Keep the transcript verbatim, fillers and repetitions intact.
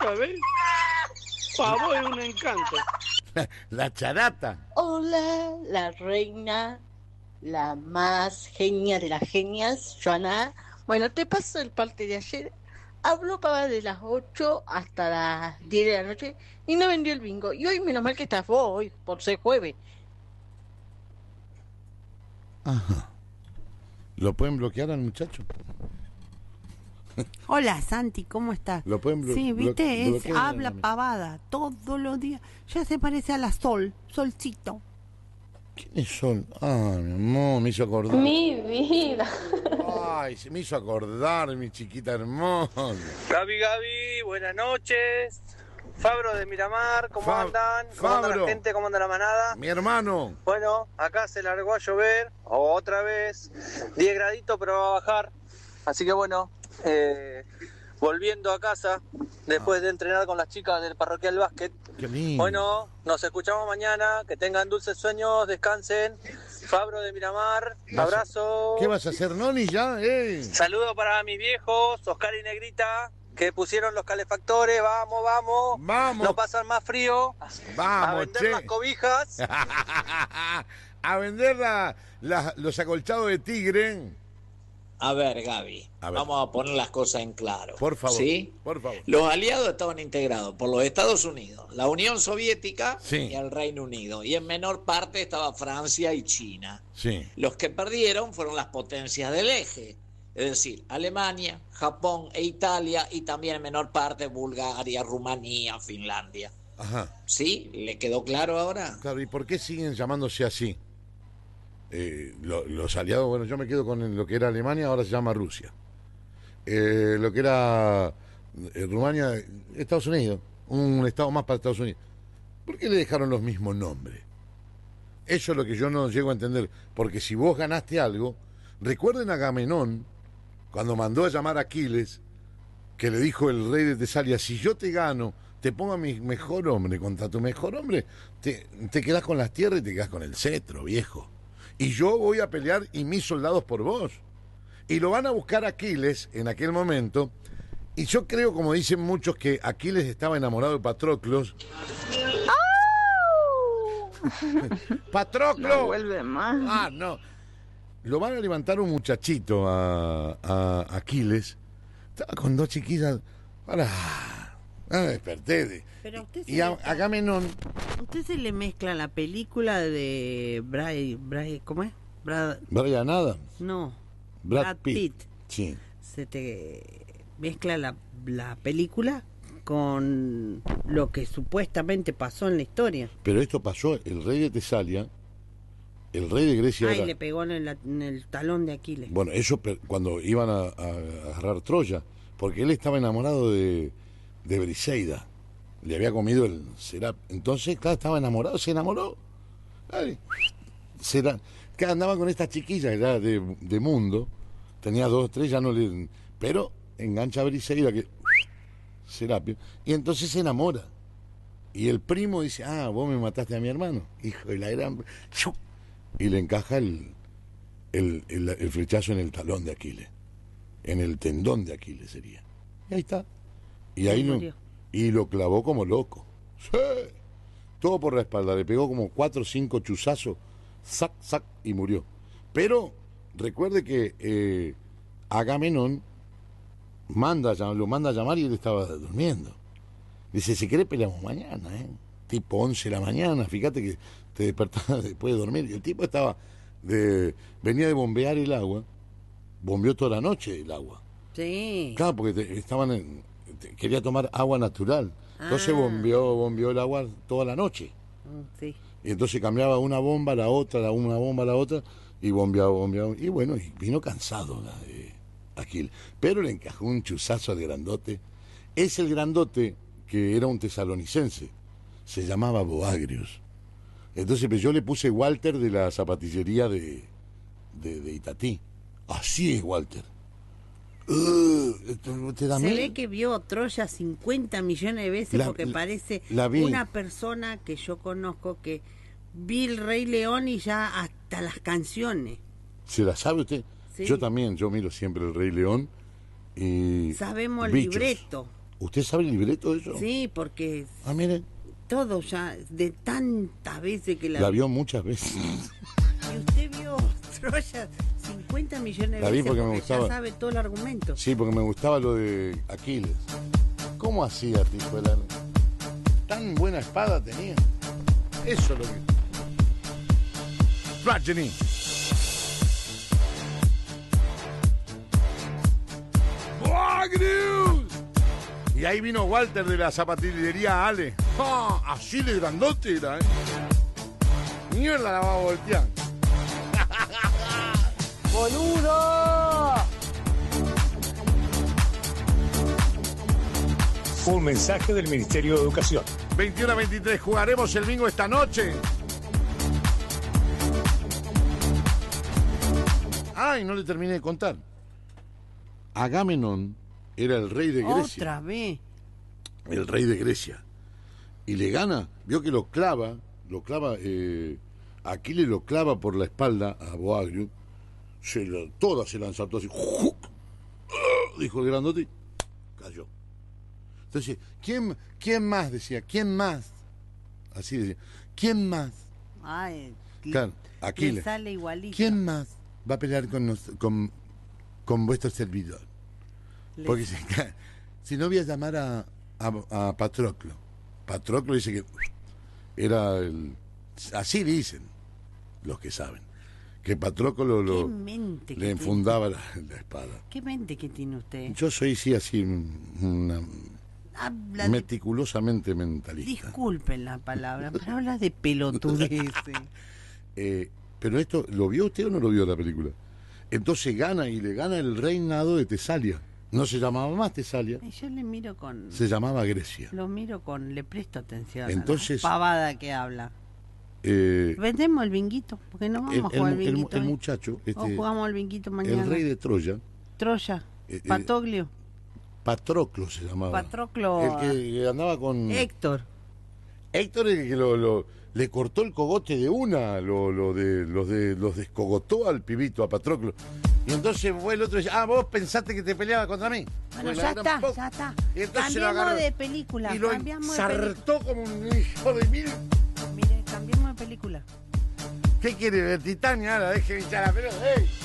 ¿sabes? Para vos es un encanto. La charata. Hola, la reina, la más genia de las genias, Joana. Bueno, te paso el parte de ayer. Habló para de las ocho hasta las diez de la noche y no vendió el bingo. Y hoy, menos mal que estás vos, hoy, por ser jueves. Ajá. ¿Lo pueden bloquear al muchacho? Hola Santi, ¿cómo estás? Lo pueden blo- Sí, viste, blo- es, bloquear habla a- pavada todos los días. Ya se parece a la Sol, Solcito. ¿Quiénes son? Ah, mi amor, me hizo acordar. Mi vida. Ay, se me hizo acordar, mi chiquita hermosa. Gaby, Gaby, buenas noches. Fabro de Miramar, ¿cómo Fab- andan? ¿Cómo anda Fabro. la gente? ¿Cómo anda la manada? Mi hermano. Bueno, acá se largó a llover, otra vez, diez graditos, pero va a bajar. Así que bueno, eh, volviendo a casa, después de entrenar con las chicas del Parroquial Básquet. Qué lindo. Bueno, nos escuchamos mañana, que tengan dulces sueños, descansen. Fabro de Miramar, Vas a- abrazo. ¿Qué vas a hacer, Noni, ya? Eh. Saludo para mis viejos, Oscar y Negrita, que pusieron los calefactores. Vamos, vamos. Vamos. No pasan más frío. Vamos, a vender che. las cobijas. A vender la- la- los acolchados de tigre. A ver, Gaby, A ver. vamos a poner las cosas en claro. Por favor. ¿Sí? Por favor. Los aliados estaban integrados por los Estados Unidos, la Unión Soviética Sí. y el Reino Unido. Y en menor parte estaba Francia y China. Sí. Los que perdieron fueron las potencias del eje. Es decir, Alemania, Japón e Italia, y también en menor parte Bulgaria, Rumanía, Finlandia. Ajá. ¿Sí? ¿Le quedó claro ahora? Claro, ¿y por qué siguen llamándose así? Eh, lo- los aliados, bueno, yo me quedo con lo que era Alemania, ahora se llama Rusia. Eh, lo que era eh, Rumania, Estados Unidos, un estado más para Estados Unidos. ¿Por qué le dejaron los mismos nombres? Eso es lo que yo no llego a entender. Porque si vos ganaste algo, recuerden a Agamenón, cuando mandó a llamar a Aquiles, que le dijo el rey de Tesalia, si yo te gano, te pongo a mi mejor hombre contra tu mejor hombre, te, te quedás con las tierras y te quedás con el cetro, viejo. Y yo voy a pelear y mis soldados por vos. Y lo van a buscar a Aquiles en aquel momento. Y yo creo, como dicen muchos, que Aquiles estaba enamorado de Patroclos. ¡Patroclo! No vuelve más. Ah, no. Lo van a levantar un muchachito a, a Aquiles. Estaba con dos chiquillas. Para. Ah, me desperté. De, Pero a usted se y a, le- Agamenón. Usted se le mezcla la película de Bray, Bray ¿cómo es? Brad, Brian Adams. no, Brad, Brad Pitt. Pitt. Sí. Se te mezcla la, la película con lo que supuestamente pasó en la historia. Pero esto pasó. El rey de Tesalia. El rey de Grecia Ay, era. le pegó en el, en el talón de Aquiles. Bueno, eso per- cuando iban a, a agarrar Troya. Porque él estaba enamorado de, de Briseida. Le había comido el serap. Entonces, claro, estaba enamorado, se enamoró. Ay, será, que andaba con estas chiquillas ya de, de mundo. Tenía dos, tres, ya no le. Pero engancha a Briseida, que. Serapio. Y entonces se enamora. Y el primo dice: ah, vos me mataste a mi hermano. Hijo de la gran. Y le encaja el, el, el, el flechazo en el talón de Aquiles. En el tendón de Aquiles sería. Y ahí está. Y ahí no. murió. Y lo clavó como loco. ¡Sí! Todo por la espalda. Le pegó como cuatro o cinco chuzazos. Zac, zac, y murió. Pero recuerde que eh, Agamenón manda, a llam- lo manda a llamar y él estaba durmiendo. Dice, si querés peleamos mañana, ¿eh? Tipo once de la mañana. Fíjate que te despertás después de dormir. Y el tipo estaba de venía de bombear el agua. Bombeó toda la noche el agua. Sí. Claro, porque te- estaban en- te- quería tomar agua natural. Entonces Ah. bombeó, bombeó el agua toda la noche. Mm, sí. Y entonces cambiaba una bomba a la otra, la una bomba a la otra, y bombeaba, bombeaba. Y bueno, y vino cansado la de Aquiles. Pero le encajó un chuzazo al grandote. Es el grandote que era un tesalonicense. Se llamaba Boagrius. Entonces pues, yo le puse Walter de la zapatillería de, de, de Itatí. Así es, Walter. Uh, ¿te- te da Se miedo? ve que vio Troya cincuenta millones de veces La- porque la- parece la vi. una persona que yo conozco que vi el Rey León y ya hasta las canciones. ¿Se la sabe usted? Sí. Yo también, yo miro siempre el Rey León y... Sabemos el bichos. libreto. ¿Usted sabe el libreto de eso? Sí, porque Ah, mire. todo ya, de tantas veces que la, La vio muchas veces. Y usted vio Troya cincuenta millones de La vi veces porque me porque gustaba. ya sabe todo el argumento. Sí, porque me gustaba lo de Aquiles. ¿Cómo hacía, tipo, la... tan buena espada tenía? Eso es lo que... Tragedy. Y ahí vino Walter de la zapatillería Ale. ¡Ah! Así de grandote era, ¿eh? Mierda, la va a voltear. ¡Boludo! Un mensaje del Ministerio de Educación. veintiuno a veintitrés, jugaremos el bingo esta noche. Ay, no le terminé de contar. Agamenón era el rey de Grecia. Otra vez. El rey de Grecia. Y le gana, vio que lo clava, lo clava, eh, Aquiles lo clava por la espalda a Boagrio. Se lo, toda se lanzó así. Dijo el grandote, cayó. Entonces, ¿quién, ¿quién más? Decía, ¿quién más? Así decía, ¿quién más? Ay, Claro, Aquiles. le sale igualito. ¿Quién más va a pelear con, nos, con, con vuestro servidor? Le- Porque si, si no voy a llamar a, a, a Patroclo. Patroclo dice que era el... Así dicen los que saben. Que Patroclo lo, Qué mente que le enfundaba la, la espada. ¿Qué mente que tiene usted? Yo soy sí así, una, Habla de- meticulosamente mentalista. Disculpen la palabra, pero habla de pelotudeces. Eh, pero esto, ¿lo vio usted o no lo vio la película? Entonces gana y le gana el reinado de Tesalia. No se llamaba más Tesalia, Y yo le miro con... se llamaba Grecia. Lo miro con... Le presto atención Entonces- a la pavada que habla. Eh, Vendemos el binguito, porque no vamos el, a jugar el- el el- binguito. el ¿eh? muchacho, O este, jugamos el binguito mañana. el rey de Troya, Troya, Eh, eh, Patoglio, Patroclo se llamaba. Patroclo, El que, que andaba con... Héctor. Héctor, el que lo, lo- le cortó el cogote de una, lo, lo de, los de los descogotó al pibito, a Patroclo. Y entonces fue el otro y dice, ah, vos pensaste que te peleaba contra mí. Bueno, Fue la ya gran está, po- ya está. Y entonces lo Cambiemos agarró de película, y lo cambiamos de película. ensartó como un hijo de mil. Mire, cambiemos de película. ¿Qué quiere ver? Titania, ahora deje de hinchar la pelota. ¡Ey!